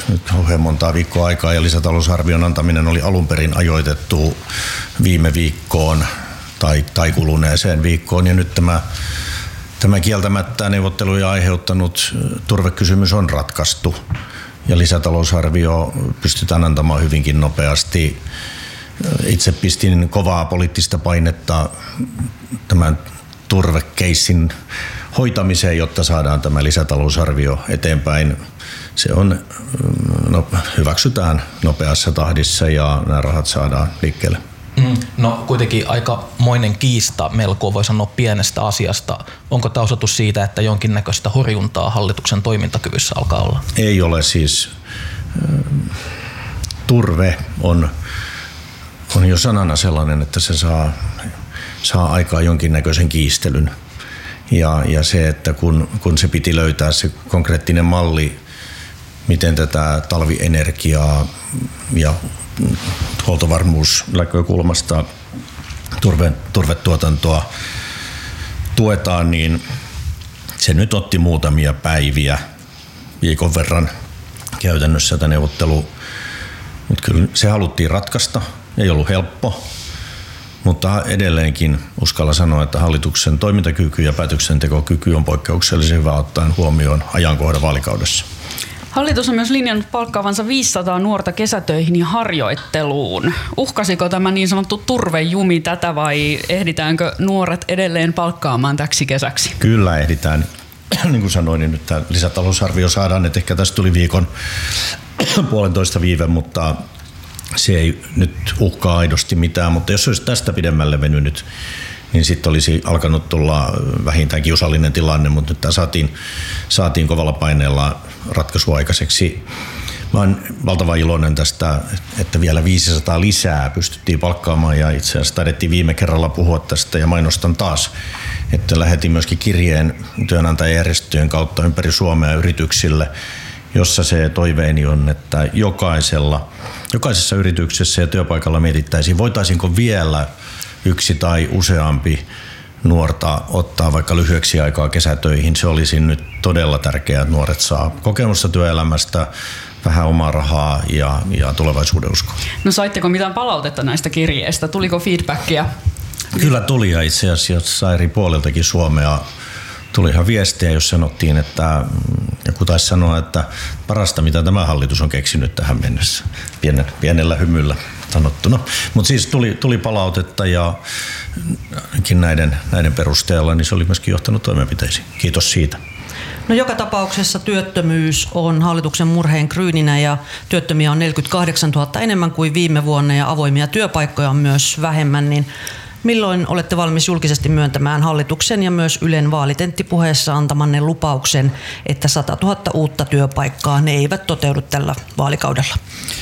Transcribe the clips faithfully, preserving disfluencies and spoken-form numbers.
nyt kauhean montaa viikkoa aikaa ja lisätalousarvion antaminen oli alun perin ajoitettu viime viikkoon tai, tai kuluneeseen viikkoon ja nyt tämä, tämä kieltämättä neuvotteluja aiheuttanut turvekysymys on ratkaistu ja lisätalousarvio pystytään antamaan hyvinkin nopeasti. Itse pistin kovaa poliittista painetta tämän turvekeissin hoitamiseen, jotta saadaan tämä lisätalousarvio eteenpäin. Se on, no, hyväksytään nopeassa tahdissa ja nämä rahat saadaan liikkeelle. No kuitenkin aikamoinen kiista melko voi sanoa pienestä asiasta. Onko tämä osoitus siitä, että jonkinnäköistä horjuntaa hallituksen toimintakyvyssä alkaa olla? Ei ole siis. Turve on, on jo sanana sellainen, että se saa, saa aikaa jonkinnäköisen kiistelyn. Ja, ja se, että kun, kun se piti löytää se konkreettinen malli, miten tätä talvienergiaa ja huoltovarmuusnäkökulmasta turve, turvetuotantoa tuetaan, niin se nyt otti muutamia päiviä, viikon verran käytännössä tätä neuvottelua. Mutta kyllä se haluttiin ratkaista, ei ollut helppo, mutta edelleenkin uskalla sanoa, että hallituksen toimintakyky ja päätöksentekokyky on poikkeuksellisen hyvä ottaen huomioon ajankohdan vaalikaudessa. Hallitus on myös linjannut palkkaavansa viisisataa nuorta kesätöihin ja harjoitteluun. Uhkasiko tämä niin sanottu turvejumi tätä vai ehditäänkö nuoret edelleen palkkaamaan täksi kesäksi? Kyllä ehditään. Niin kuin sanoin, niin nyt tämä lisätalousarvio saadaan, että ehkä tästä tuli viikon puolentoista viive, mutta se ei nyt uhkaa aidosti mitään. Mutta jos olisi tästä pidemmälle venynyt, niin sitten olisi alkanut tulla vähintään kiusallinen tilanne, mutta nyt tämä saatiin, saatiin kovalla paineella ratkaisuaikaiseksi. Mä oon valtavan iloinen tästä, että vielä viisisataa lisää pystyttiin palkkaamaan ja itse asiassa taidettiin viime kerralla puhua tästä ja mainostan taas, että lähetin myöskin kirjeen työnantajajärjestöjen kautta ympäri Suomea yrityksille, jossa se toiveeni on, että jokaisella, jokaisessa yrityksessä ja työpaikalla mietittäisiin, voitaisiinko vielä yksi tai useampi nuorta ottaa vaikka lyhyeksi aikaa kesätöihin. Se olisi nyt todella tärkeää, että nuoret saa kokemusta työelämästä, vähän omaa rahaa ja, ja tulevaisuuden uskoa. No saitteko mitään palautetta näistä kirjeistä? Tuliko feedbackia? Kyllä tuli ja itse asiassa eri puoliltakin Suomea tuli ihan viestiä, jos sanottiin, että joku taisi sanoa, että parasta mitä tämä hallitus on keksinyt tähän mennessä. Pienen, pienellä hymyllä sanottuna. Mutta siis tuli, tuli palautetta ja näiden, näiden perusteella niin se oli myöskin johtanut toimenpiteisiin. Kiitos siitä. No joka tapauksessa työttömyys on hallituksen murheen kryyninä ja työttömiä on neljäkymmentäkahdeksantuhatta enemmän kuin viime vuonna ja avoimia työpaikkoja on myös vähemmän, niin milloin olette valmis julkisesti myöntämään hallituksen ja myös Ylen vaalitenttipuheessa antamanne lupauksen, että satatuhatta uutta työpaikkaa ne eivät toteudu tällä vaalikaudella?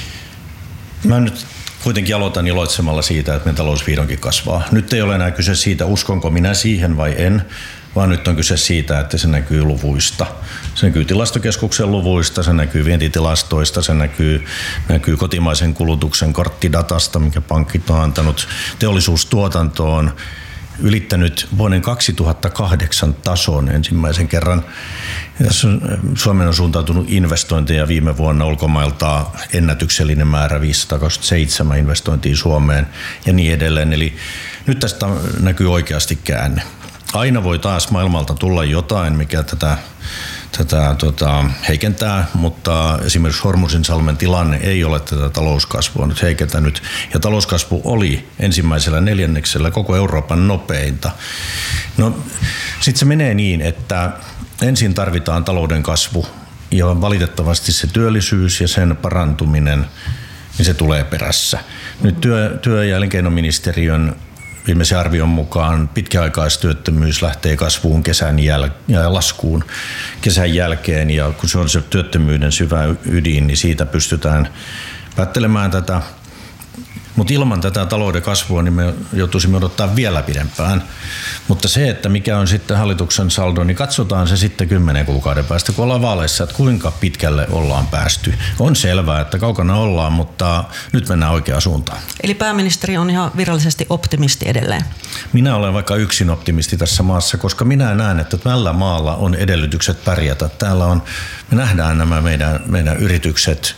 Mä nyt kuitenkin aloitan iloitsemalla siitä, että meidän talous vihdoinkin kasvaa. Nyt ei ole enää kyse siitä, uskonko minä siihen vai en, vaan nyt on kyse siitä, että se näkyy luvuista. Se näkyy tilastokeskuksen luvuista, se näkyy vientitilastoista, se näkyy, näkyy kotimaisen kulutuksen korttidatasta, mikä pankit on antanut. Teollisuustuotanto on ylittänyt vuoden kaksituhattakahdeksan tason ensimmäisen kerran. Suomen on suuntautunut investointeja viime vuonna ulkomailta ennätyksellinen määrä viisisataakaksikymmentäseitsemän investointia Suomeen ja niin edelleen. Eli nyt tästä näkyy oikeasti käänne. Aina voi taas maailmalta tulla jotain, mikä tätä, tätä tota, heikentää, mutta esimerkiksi Hormuzinsalmen tilanne ei ole tätä talouskasvua nyt heikentänyt. Ja talouskasvu oli ensimmäisellä neljänneksellä koko Euroopan nopeinta. No, sitten se menee niin, että ensin tarvitaan talouden kasvu ja valitettavasti se työllisyys ja sen parantuminen, niin se tulee perässä. Nyt työ, työ- ja elinkeinoministeriön viimeisen arvion mukaan pitkäaikaistyöttömyys lähtee kasvuun kesän jäl- ja laskuun kesän jälkeen ja kun se on se työttömyyden syvä ydin, niin siitä pystytään päättelemään tätä. Mutta ilman tätä talouden kasvua niin me joutuisimme odottaa vielä pidempään. Mutta se, että mikä on sitten hallituksen saldo, niin katsotaan se sitten kymmenen kuukauden päästä, kun ollaan vaaleissa, että kuinka pitkälle ollaan päästy. On selvää, että kaukana ollaan, mutta nyt mennään oikeaan suuntaan. Eli pääministeri on ihan virallisesti optimisti edelleen? Minä olen vaikka yksin optimisti tässä maassa, koska minä näen, että tällä maalla on edellytykset pärjätä. Täällä on, me nähdään nämä meidän, meidän yritykset